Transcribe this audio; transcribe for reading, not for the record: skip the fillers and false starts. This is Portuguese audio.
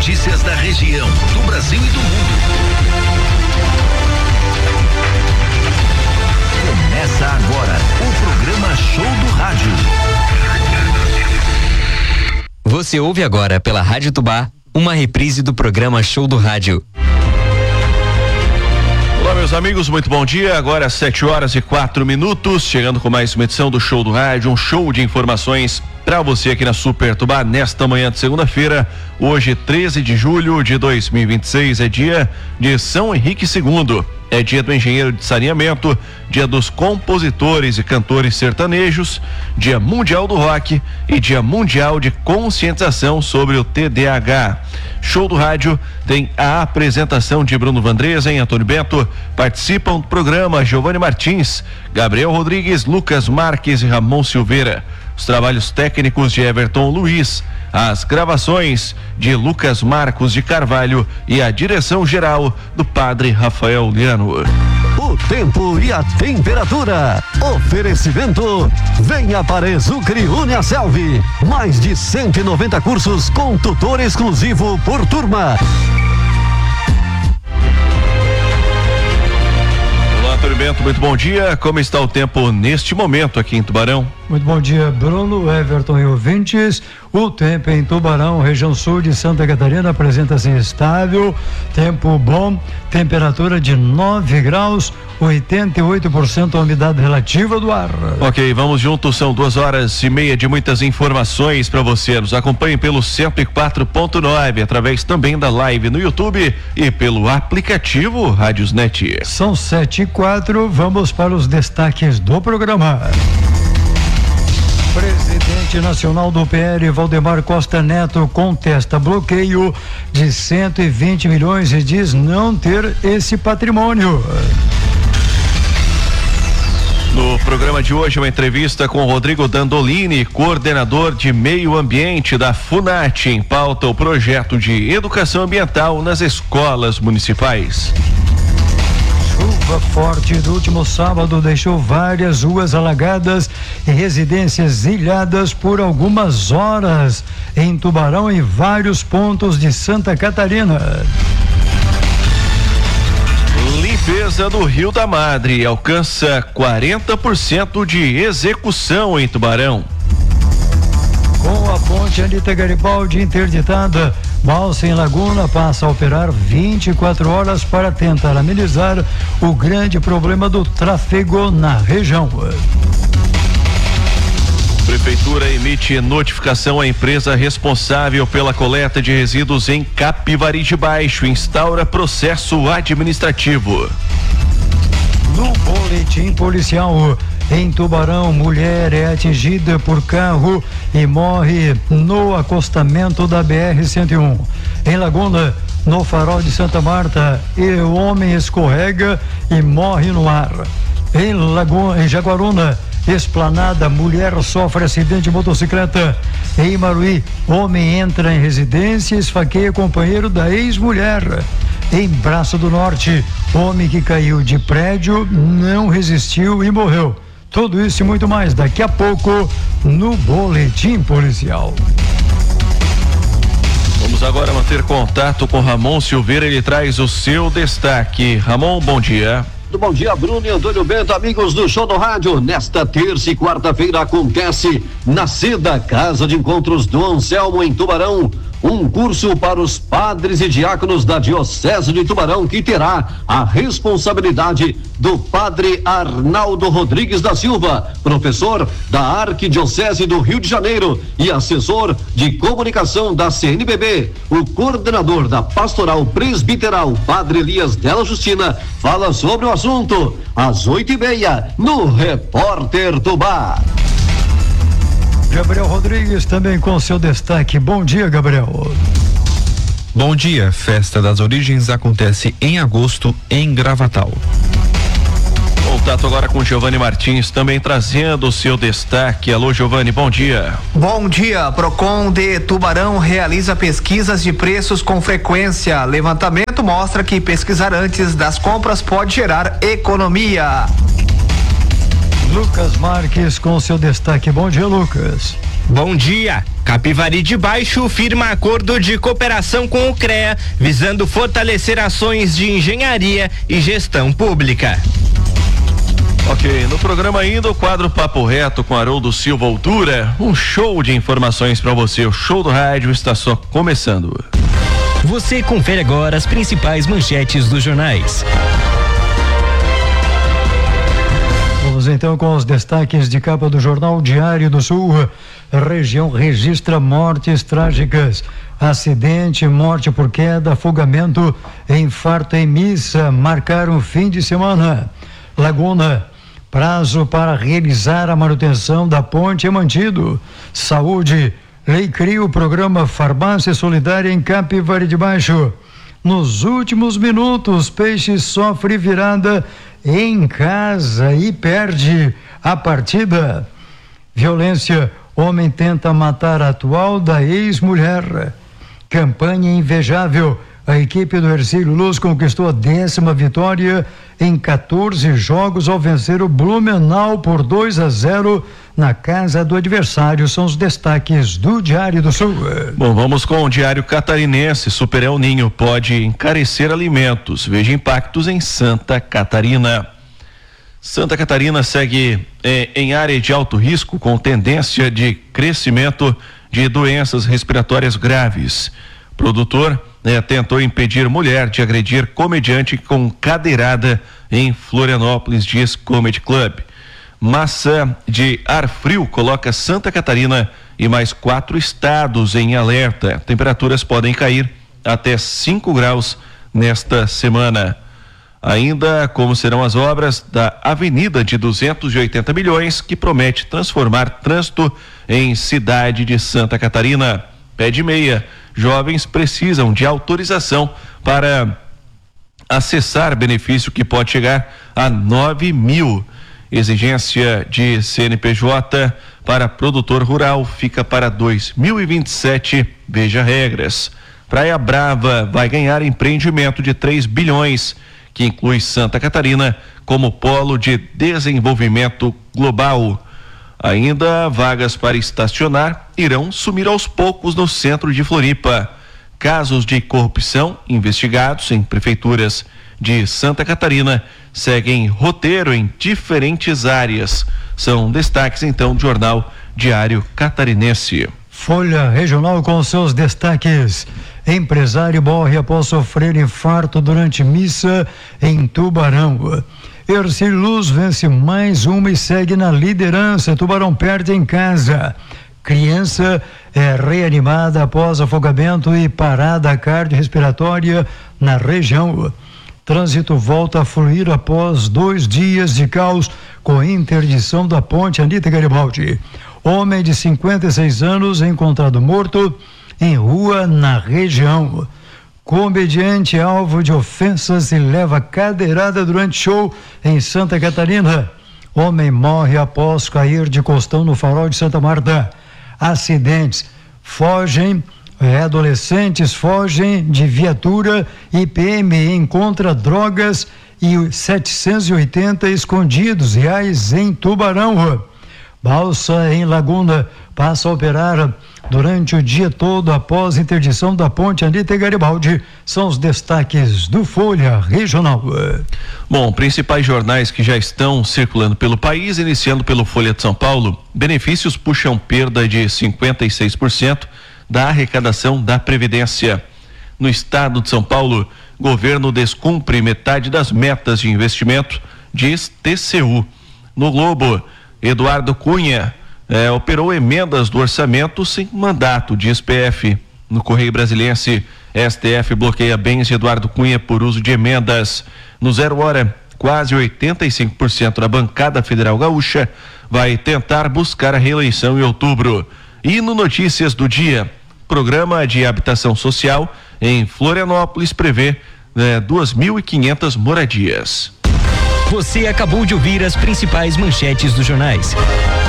notícias da região, do Brasil e do mundo. Começa agora o programa Show do Rádio. Você ouve agora pela Rádio Tubá uma reprise do programa Show do Rádio. Olá, meus amigos, muito bom dia. Agora às 7h04, chegando com mais uma edição do Show do Rádio, um show de informações para você aqui na Super Tubá nesta manhã de segunda-feira. Hoje, 13 de julho de 2026, é dia de São Henrique II. É dia do engenheiro de saneamento, dia dos compositores e cantores sertanejos, dia mundial do rock e dia mundial de conscientização sobre o TDAH. Show do Rádio tem a apresentação de Bruno Vandresa e Antônio Bento. Participam do programa Giovanni Martins, Gabriel Rodrigues, Lucas Marques e Ramon Silveira. Os trabalhos técnicos de Everton Luiz, as gravações de Lucas Marcos de Carvalho e a direção geral do Padre Rafael Liano. O tempo e a temperatura. Oferecimento. Venha para Exucre Uniaselv. Mais de 190 cursos com tutor exclusivo por turma. Antônio Bento, muito bom dia. Como está o tempo neste momento aqui em Tubarão? Muito bom dia, Bruno, Everton e ouvintes. O tempo em Tubarão, região sul de Santa Catarina, apresenta-se estável, tempo bom, temperatura de 9 graus, 88% a umidade relativa do ar. Ok, vamos juntos, são 2h30 de muitas informações para você. Nos acompanhe pelo 104.9, através também da live no YouTube e pelo aplicativo Rádiosnet. São 7h04, vamos para os destaques do programa. Presidente nacional do PL, Valdemar Costa Neto, contesta bloqueio de 120 milhões e diz não ter esse patrimônio. No programa de hoje, uma entrevista com Rodrigo Dandolini, coordenador de meio ambiente da FUNAT, em pauta o projeto de educação ambiental nas escolas municipais. Chuva forte do último sábado deixou várias ruas alagadas e residências ilhadas por algumas horas em Tubarão e vários pontos de Santa Catarina. Limpeza do Rio da Madre alcança 40% de execução em Tubarão. Com a ponte Anita Garibaldi interditada, balsa em Laguna passa a operar 24 horas para tentar amenizar o grande problema do tráfego na região. Prefeitura emite notificação à empresa responsável pela coleta de resíduos em Capivari de Baixo, instaura processo administrativo. No boletim policial, em Tubarão, mulher é atingida por carro e morre no acostamento da BR-101. Em Laguna, no farol de Santa Marta, o homem escorrega e morre no ar. Em Jaguaruna, Esplanada, mulher sofre acidente de motocicleta. Em Maruí, homem entra em residência e esfaqueia companheiro da ex-mulher. Em Braço do Norte, homem que caiu de prédio não resistiu e morreu. Tudo isso e muito mais daqui a pouco no Boletim Policial. Vamos agora manter contato com Ramon Silveira, ele traz o seu destaque. Ramon, bom dia. Bom dia, Bruno e Antônio Bento, amigos do Show do Rádio. Nesta terça e quarta-feira acontece na SEDA, Casa de Encontros do Anselmo, em Tubarão, um curso para os padres e diáconos da Diocese de Tubarão, que terá a responsabilidade do padre Arnaldo Rodrigues da Silva, professor da Arquidiocese do Rio de Janeiro e assessor de comunicação da CNBB. O coordenador da Pastoral Presbiteral, padre Elias Della Justina, fala sobre o assunto às 8h30 no Repórter Tubá. Gabriel Rodrigues também com seu destaque. Bom dia, Gabriel. Bom dia. Festa das Origens acontece em agosto em Gravatal. Contato agora com Giovanni Martins, também trazendo o seu destaque. Alô, Giovanni, bom dia. Bom dia. Procon de Tubarão realiza pesquisas de preços com frequência. Levantamento mostra que pesquisar antes das compras pode gerar economia. Lucas Marques com seu destaque. Bom dia, Lucas. Bom dia. Capivari de Baixo firma acordo de cooperação com o CREA, visando fortalecer ações de engenharia e gestão pública. Ok, no programa ainda o quadro Papo Reto com Haroldo Silva Altura, um show de informações para você. O Show do Rádio está só começando. Você confere agora as principais manchetes dos jornais. Vamos então com os destaques de capa do Jornal Diário do Sul. A região registra mortes trágicas. Acidente, morte por queda, afogamento, infarto em missa marcaram o fim de semana. Laguna, prazo para realizar a manutenção da ponte é mantido. Saúde, lei cria o programa Farmácia Solidária em Capivari de Baixo. Nos últimos minutos, Peixe sofre virada em casa e perde a partida. Violência, homem tenta matar a atual da ex-mulher. Campanha invejável. A equipe do Hercílio Luz conquistou a 10ª vitória em 14 jogos ao vencer o Blumenau por 2-0 na casa do adversário. São os destaques do Diário do Sul. Bom, vamos com o Diário Catarinense. Super El Ninho pode encarecer alimentos. Veja impactos em Santa Catarina. Santa Catarina segue em área de alto risco com tendência de crescimento de doenças respiratórias graves. Produtor tentou impedir mulher de agredir comediante com cadeirada em Florianópolis, diz Comedy Club. Massa de ar frio coloca Santa Catarina e mais 4 estados em alerta. Temperaturas podem cair até 5 graus nesta semana. Ainda como serão as obras da avenida de 280 milhões que promete transformar trânsito em cidade de Santa Catarina. Pé de meia. Jovens precisam de autorização para acessar benefício que pode chegar a 9 mil. Exigência de CNPJ para produtor rural fica para 2027. Veja regras. Praia Brava vai ganhar empreendimento de 3 bilhões, que inclui Santa Catarina como polo de desenvolvimento global. Ainda vagas para estacionar irão sumir aos poucos no centro de Floripa. Casos de corrupção investigados em prefeituras de Santa Catarina seguem roteiro em diferentes áreas. São destaques então do Jornal Diário Catarinense. Folha Regional com seus destaques. Empresário morre após sofrer infarto durante missa em Tubarão. Hercílio Luz vence mais uma e segue na liderança. Tubarão perde em casa. Criança é reanimada após afogamento e parada cardiorrespiratória na região. Trânsito volta a fluir após 2 dias de caos com interdição da ponte Anita Garibaldi. Homem de 56 anos encontrado morto em rua na região. Comediante alvo de ofensas e leva cadeirada durante show em Santa Catarina. Homem morre após cair de costão no farol de Santa Marta. Acidentes. Adolescentes fogem de viatura e PM encontra drogas e 780 escondidos reais em Tubarão. Balsa em Laguna passa a operar durante o dia todo após interdição da ponte Anita Garibaldi. São os destaques do Folha Regional. Bom, principais jornais que já estão circulando pelo país, iniciando pelo Folha de São Paulo. Benefícios puxam perda de 56% da arrecadação da Previdência. No estado de São Paulo, governo descumpre metade das metas de investimento, diz TCU. No Globo, Eduardo Cunha operou emendas do orçamento sem mandato, diz PF. No Correio Brasiliense, STF bloqueia bens de Eduardo Cunha por uso de emendas. No 0 Hora, quase 85% da bancada federal gaúcha vai tentar buscar a reeleição em outubro. E no Notícias do Dia, programa de habitação social em Florianópolis prevê 2.500 moradias. Você acabou de ouvir as principais manchetes dos jornais.